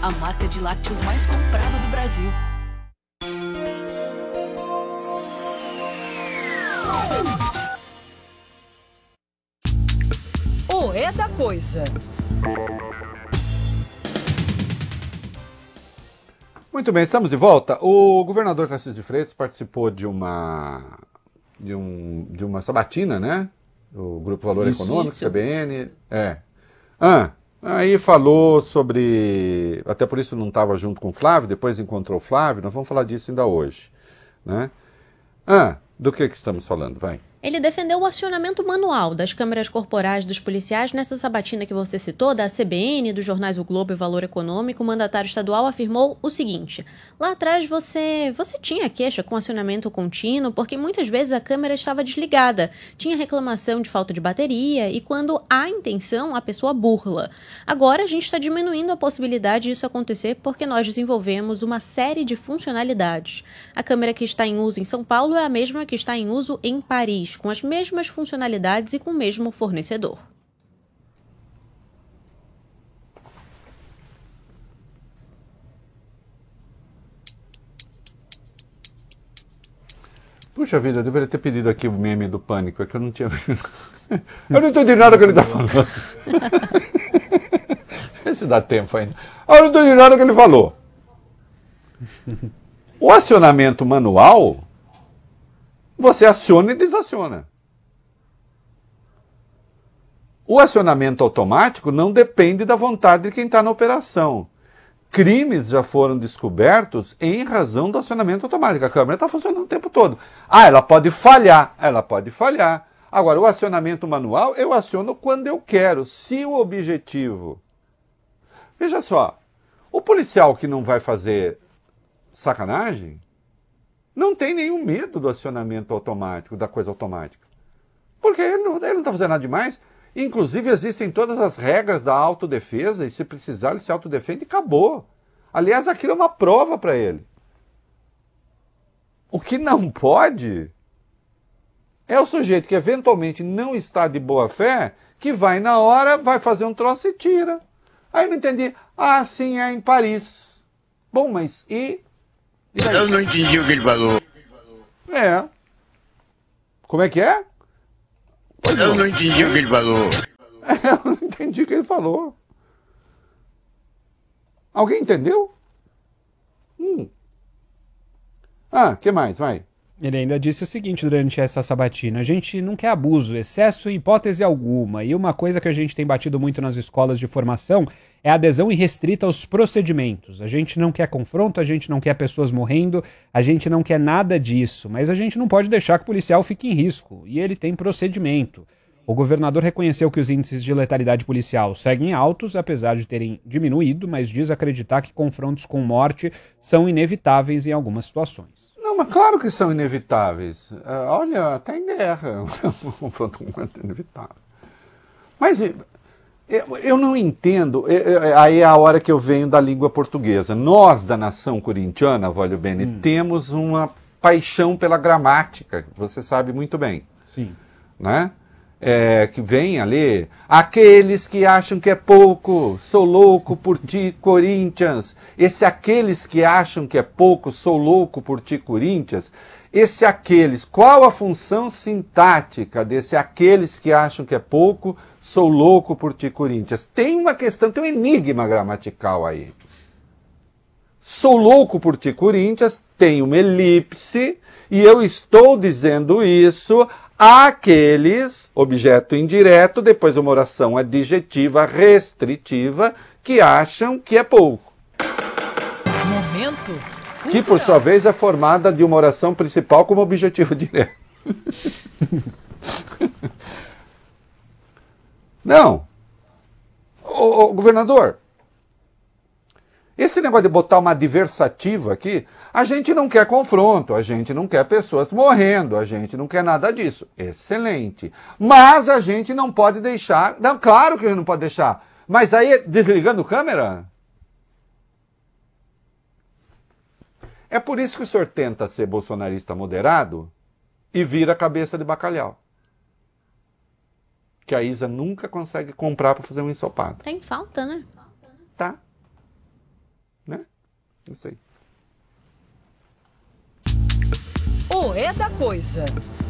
a marca de lácteos mais comprada do Brasil. O É da Coisa. Muito bem, estamos de volta. O governador Tarcísio de Freitas participou de uma sabatina, né? O Grupo Valor Econômico, CBN. Aí falou sobre... Até por isso não estava junto com o Flávio, depois encontrou o Flávio, nós vamos falar disso ainda hoje, né? Do que estamos falando? Vai. Ele defendeu o acionamento manual das câmeras corporais dos policiais nessa sabatina que você citou, da CBN, dos jornais O Globo e Valor Econômico. O mandatário estadual afirmou o seguinte: lá atrás você tinha queixa com acionamento contínuo porque muitas vezes a câmera estava desligada, tinha reclamação de falta de bateria e quando há intenção a pessoa burla. Agora a gente está diminuindo a possibilidade disso acontecer porque nós desenvolvemos uma série de funcionalidades. A câmera que está em uso em São Paulo é a mesma que está em uso em Paris, com as mesmas funcionalidades e com o mesmo fornecedor. Puxa vida, eu deveria ter pedido aqui o meme do Pânico, é que eu não tinha visto. Eu não entendi nada que ele está falando. Esse dá tempo ainda. Eu não entendi nada que ele falou. O acionamento manual, você aciona e desaciona. O acionamento automático não depende da vontade de quem está na operação. Crimes já foram descobertos em razão do acionamento automático. A câmera está funcionando o tempo todo. Ela pode falhar. Agora, o acionamento manual, eu aciono quando eu quero, se o objetivo... Veja só, o policial que não vai fazer sacanagem não tem nenhum medo do acionamento automático, da coisa automática. Porque ele não está fazendo nada demais. Inclusive, existem todas as regras da autodefesa, e se precisar, ele se autodefende e acabou. Aliás, aquilo é uma prova para ele. O que não pode é o sujeito que eventualmente não está de boa fé, que vai na hora, vai fazer um troço e tira. Aí eu não entendi. Sim, é em Paris. Bom, mas e daí? Eu não entendi o que ele falou. Como é que é? Eu não entendi o que ele falou. Eu não entendi o que ele falou. Alguém entendeu? Que mais? Vai. Ele ainda disse o seguinte durante essa sabatina: a gente não quer abuso, excesso em hipótese alguma. E uma coisa que a gente tem batido muito nas escolas de formação é a adesão irrestrita aos procedimentos. A gente não quer confronto, a gente não quer pessoas morrendo, a gente não quer nada disso. Mas a gente não pode deixar que o policial fique em risco. E ele tem procedimento. O governador reconheceu que os índices de letalidade policial seguem altos, apesar de terem diminuído, mas diz acreditar que confrontos com morte são inevitáveis em algumas situações. Não, mas claro que são inevitáveis. Olha, até em guerra um confronto com morte é inevitável. Mas eu não entendo, aí é a hora que eu venho da língua portuguesa. Nós, da nação corintiana, Vólio Bene, temos uma paixão pela gramática, você sabe muito bem. Sim. Né? Que vem ali, aqueles que acham que é pouco, sou louco por ti, Corinthians. Esse aqueles que acham que é pouco, sou louco por ti, Corinthians. Esse aqueles, qual a função sintática desse aqueles que acham que é pouco, sou louco por ti, Corinthians? Tem uma questão, tem um enigma gramatical aí. Sou louco por ti, Corinthians, tem uma elipse, e eu estou dizendo isso àqueles, objeto indireto, depois uma oração adjetiva restritiva, que acham que é pouco. Momento cultural. Que, por sua vez, é formada de uma oração principal como objetivo direto. Não. Ô, governador, esse negócio de botar uma adversativa aqui, a gente não quer confronto, a gente não quer pessoas morrendo, a gente não quer nada disso. Excelente. Mas a gente não pode deixar... Não, claro que a gente não pode deixar. Mas aí, desligando câmera... É por isso que o senhor tenta ser bolsonarista moderado e vira cabeça de bacalhau. Que a Isa nunca consegue comprar para fazer um ensopado. Tem falta, né? Tá? Isso aí. O É da Coisa.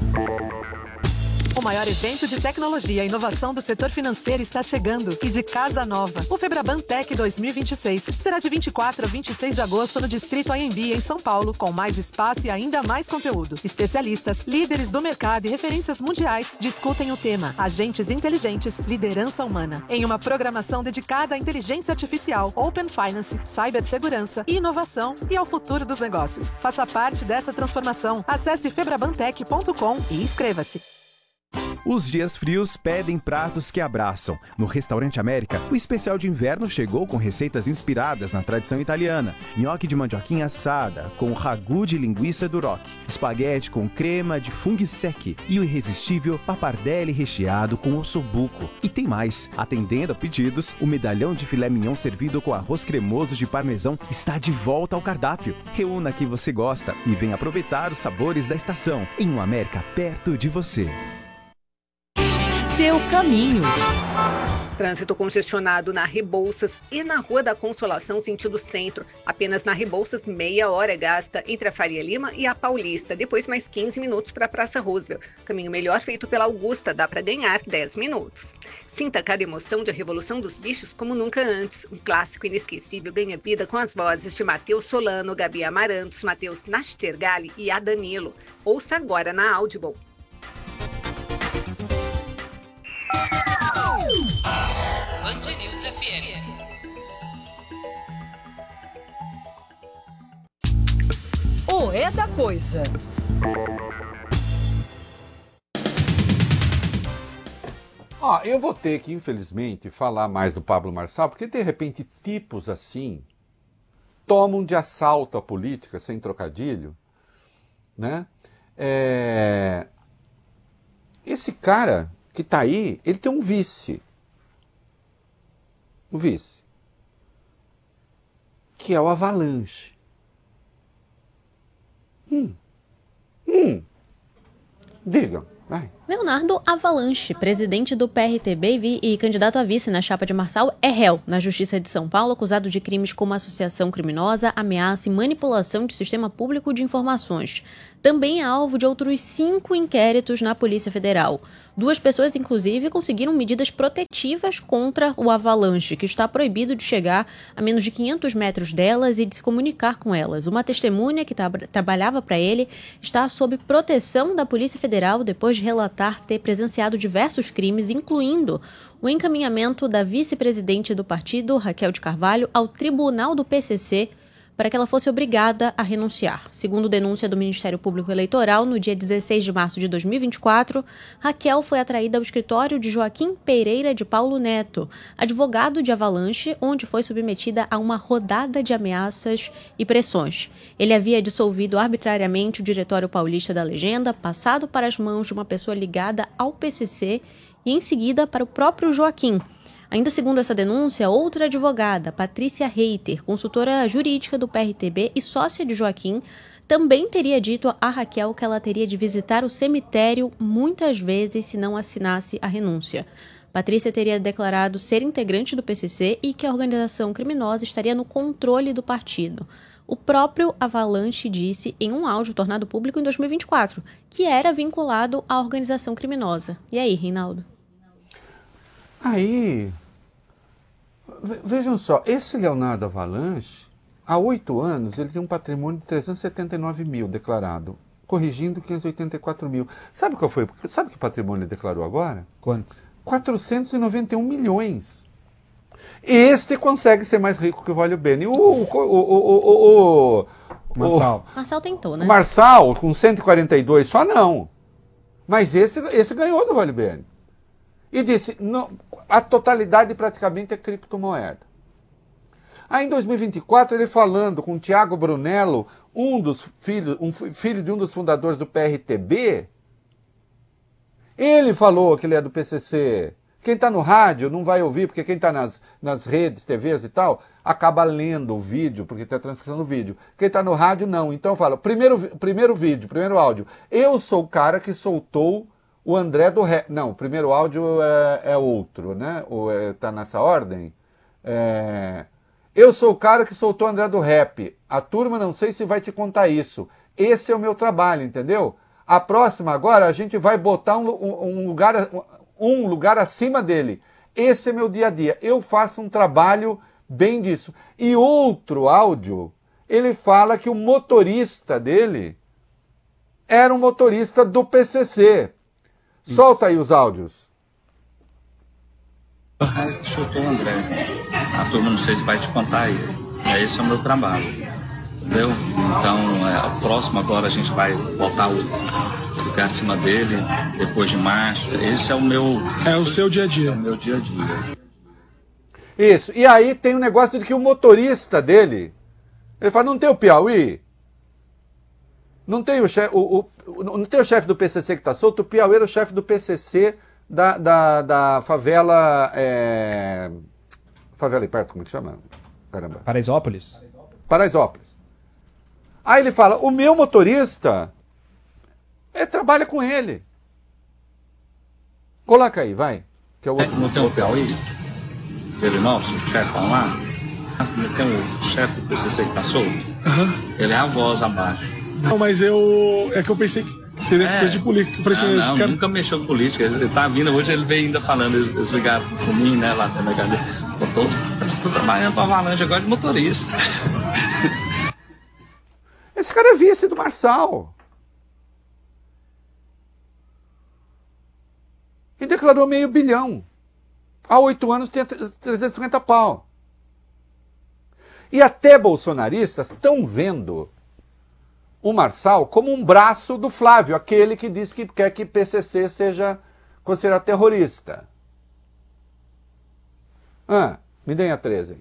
O maior evento de tecnologia e inovação do setor financeiro está chegando e de casa nova. O Febraban Tech 2026 será de 24 a 26 de agosto no Distrito AMB, em São Paulo, com mais espaço e ainda mais conteúdo. Especialistas, líderes do mercado e referências mundiais discutem o tema Agentes Inteligentes, Liderança Humana, em uma programação dedicada à inteligência artificial, Open Finance, cibersegurança, inovação e ao futuro dos negócios. Faça parte dessa transformação. Acesse febrabantech.com e inscreva-se. Os dias frios pedem pratos que abraçam. No Restaurante América, o especial de inverno chegou com receitas inspiradas na tradição italiana. Nhoque de mandioquinha assada, com ragu de linguiça duroc, espaguete com crema de funghi secchi e o irresistível pappardelle recheado com ossobuco. E tem mais. Atendendo a pedidos, o medalhão de filé mignon servido com arroz cremoso de parmesão está de volta ao cardápio. Reúna que você gosta e venha aproveitar os sabores da estação em um América perto de você. Seu caminho. Trânsito congestionado na Rebouças e na Rua da Consolação, sentido centro. Apenas na Rebouças, meia hora gasta entre a Faria Lima e a Paulista. Depois, mais 15 minutos para a Praça Roosevelt. Caminho melhor feito pela Augusta, dá para ganhar 10 minutos. Sinta cada emoção de A Revolução dos Bichos como nunca antes. Um clássico inesquecível ganha vida com as vozes de Matheus Solano, Gabi Amarantos, Matheus Nastergali e a Danilo. Ouça agora na Audible. Band News FM. O É da Coisa. Eu vou ter que, infelizmente, falar mais do Pablo Marçal, porque, de repente, tipos assim tomam de assalto a política, sem trocadilho, né? Esse cara que está aí, ele tem um vice. O vice. Que é o Avalanche. Digam, vai. Leonardo Avalanche, presidente do PRTB e candidato a vice na chapa de Marçal, é réu na Justiça de São Paulo, acusado de crimes como associação criminosa, ameaça e manipulação de sistema público de informações. Também é alvo de outros 5 inquéritos na Polícia Federal. 2 pessoas, inclusive, conseguiram medidas protetivas contra o Avalanche, que está proibido de chegar a menos de 500 metros delas e de se comunicar com elas. Uma testemunha que trabalhava para ele está sob proteção da Polícia Federal depois de relatar ter presenciado diversos crimes, incluindo o encaminhamento da vice-presidente do partido, Raquel de Carvalho, ao tribunal do PCC para que ela fosse obrigada a renunciar. Segundo denúncia do Ministério Público Eleitoral, no dia 16 de março de 2024, Raquel foi atraída ao escritório de Joaquim Pereira de Paulo Neto, advogado de Avalanche, onde foi submetida a uma rodada de ameaças e pressões. Ele havia dissolvido arbitrariamente o Diretório Paulista da Legenda, passado para as mãos de uma pessoa ligada ao PCC e, em seguida, para o próprio Joaquim. Ainda segundo essa denúncia, outra advogada, Patrícia Reiter, consultora jurídica do PRTB e sócia de Joaquim, também teria dito a Raquel que ela teria de visitar o cemitério muitas vezes se não assinasse a renúncia. Patrícia teria declarado ser integrante do PCC e que a organização criminosa estaria no controle do partido. O próprio Avalanche disse em um áudio tornado público em 2024 que era vinculado à organização criminosa. E aí, Reinaldo? Aí, vejam só, esse Leonardo Avalanche, há 8 anos, ele tem um patrimônio de 379 mil declarado, corrigindo 584 mil. Sabe qual foi? Sabe que patrimônio ele declarou agora? Quanto? 491 milhões. Este consegue ser mais rico que o Vale Bene. O Marçal. Marçal tentou, né? O Marçal, com 142, só não. Mas esse ganhou do Vale Bene. E disse, não, a totalidade praticamente é criptomoeda. Aí em 2024, ele falando com o Tiago Brunello, filho de um dos fundadores do PRTB, ele falou que ele é do PCC. Quem está no rádio não vai ouvir, porque quem está nas redes, TVs e tal, acaba lendo o vídeo, porque tem a transcrição do vídeo. Quem está no rádio, não. Então fala, primeiro vídeo, primeiro áudio. Eu sou o cara que soltou o André do Ré. Não, o primeiro áudio é outro, né? Está nessa ordem. Eu sou o cara que soltou o André do Rap. A turma não sei se vai te contar isso. Esse é o meu trabalho, entendeu? A próxima agora a gente vai botar um lugar acima dele. Esse é meu dia a dia. Eu faço um trabalho bem disso. E outro áudio, ele fala que o motorista dele era um motorista do PCC. Isso. Solta aí os áudios. Soltou o André. A turma não sei se vai te contar aí. Esse é o meu trabalho. Entendeu? Então, o próximo agora a gente vai botar ficar acima dele, depois de março. Esse é o meu... É o seu dia a dia. É o meu dia a dia. Isso. E aí tem um negócio de que o motorista dele, ele fala, não tem o Piauí? Não tem o chefe do PCC que está solto? O Piauí era o chefe do PCC da favela... Favela aí perto, como é que chama? Caramba. Paraisópolis. Aí ele fala, o meu motorista trabalha com ele. Coloca aí, vai. Que eu vou... Não tem o Piauí? Ele nosso, o chefão lá? Não tem o chefe do PCC que tá solto? Ele é a voz abaixo. Não, mas é que eu pensei que seria coisa de política. Eu falei assim, não, nunca mexeu com política. Ele tá vindo, hoje ele veio ainda falando, eles ligaram pro mim, né, lá dentro da cadeia. Parece que tô trabalhando pra Avalanche agora de motorista. Esse cara é vice do Marçal. E declarou $500 milhão. Há 8 anos tinha 350 pau. E até bolsonaristas estão vendo o Marçal como um braço do Flávio, aquele que diz que quer que PCC seja considerado terrorista. Me deem a 13.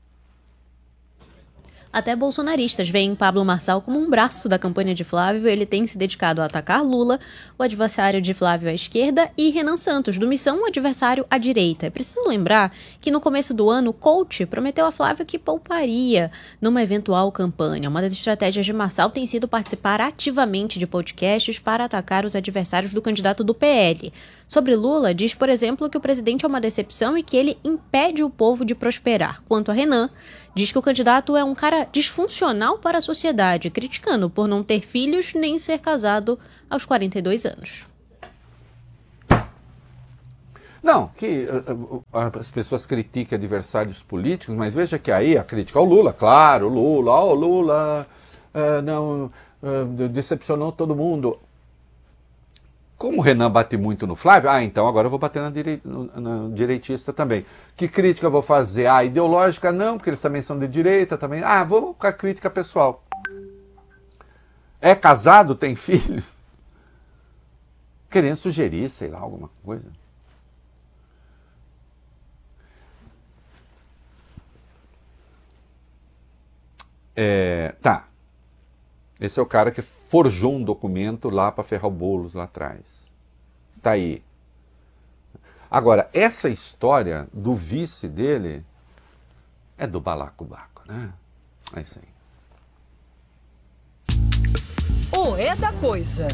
Até bolsonaristas veem Pablo Marçal como um braço da campanha de Flávio. Ele tem se dedicado a atacar Lula, o adversário de Flávio à esquerda, e Renan Santos, do Missão, o adversário à direita. É preciso lembrar que no começo do ano, o coach prometeu a Flávio que pouparia numa eventual campanha. Uma das estratégias de Marçal tem sido participar ativamente de podcasts para atacar os adversários do candidato do PL. Sobre Lula, diz, por exemplo, que o presidente é uma decepção e que ele impede o povo de prosperar. Quanto a Renan, diz que o candidato é um cara disfuncional para a sociedade, criticando por não ter filhos nem ser casado aos 42 anos. Não, que as pessoas criticam adversários políticos, mas veja que aí a crítica ao Lula, claro, Lula decepcionou todo mundo. Como o Renan bate muito no Flávio, então agora eu vou bater na direitista também. Que crítica eu vou fazer? Ideológica não, porque eles também são de direita também. Vou com a crítica pessoal. É casado, tem filhos? Querendo sugerir, sei lá, alguma coisa. Tá. Esse é o cara que forjou um documento lá para ferrar o Boulos lá atrás. Tá aí. Agora, essa história do vice dele é do balacobaco, né? É isso aí. É da coisa.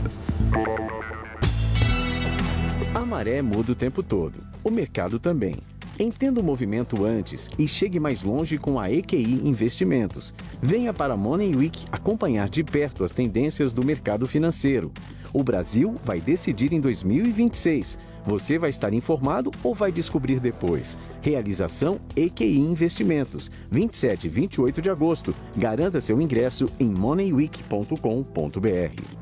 A maré muda o tempo todo. O mercado também. Entenda o movimento antes e chegue mais longe com a EQI Investimentos. Venha para a Money Week acompanhar de perto as tendências do mercado financeiro. O Brasil vai decidir em 2026. Você vai estar informado ou vai descobrir depois? Realização EQI Investimentos, 27 e 28 de agosto. Garanta seu ingresso em moneyweek.com.br.